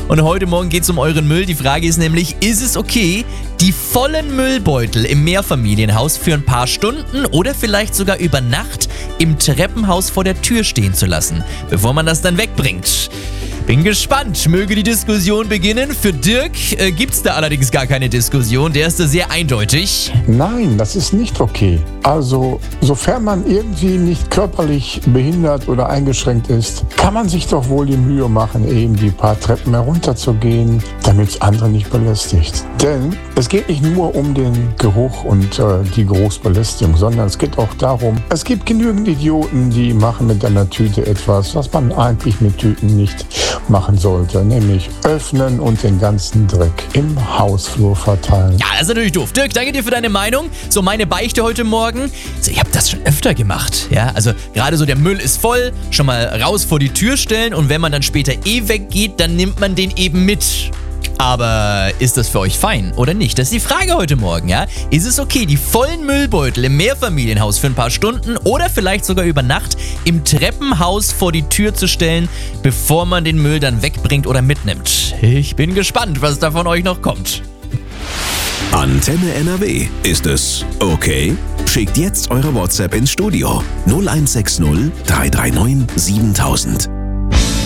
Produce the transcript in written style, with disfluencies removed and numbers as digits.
Und heute Morgen geht es um euren Müll. Die Frage ist nämlich, ist es okay, die vollen Müllbeutel im Mehrfamilienhaus für ein paar Stunden oder vielleicht sogar über Nacht im Treppenhaus vor der Tür stehen zu lassen, bevor man das dann wegbringt? Bin gespannt. Möge die Diskussion beginnen. Für Dirk gibt's da allerdings gar keine Diskussion. Der ist da sehr eindeutig. Nein, das ist nicht okay. Also, sofern man irgendwie nicht körperlich behindert oder eingeschränkt ist, kann man sich doch wohl die Mühe machen, eben die paar Treppen herunterzugehen, damit es andere nicht belästigt. Denn es geht nicht nur um den Geruch und die Großbelästigung, sondern es geht auch darum, es gibt genügend Idioten, die machen mit einer Tüte etwas, was man eigentlich mit Tüten nicht machen sollte, nämlich öffnen und den ganzen Dreck im Hausflur verteilen. Ja, das ist natürlich doof. Dirk, danke dir für deine Meinung. So, meine Beichte heute Morgen. So, ich habe das schon öfter gemacht. Ja, also gerade so der Müll ist voll, schon mal raus vor die Tür stellen und wenn man dann später weggeht, dann nimmt man den eben mit. Aber ist das für euch fein oder nicht? Das ist die Frage heute Morgen, ja? Ist es okay, die vollen Müllbeutel im Mehrfamilienhaus für ein paar Stunden oder vielleicht sogar über Nacht im Treppenhaus vor die Tür zu stellen, bevor man den Müll dann wegbringt oder mitnimmt? Ich bin gespannt, was da von euch noch kommt. Antenne NRW. Ist es okay? Schickt jetzt eure WhatsApp ins Studio 0160 339 7000.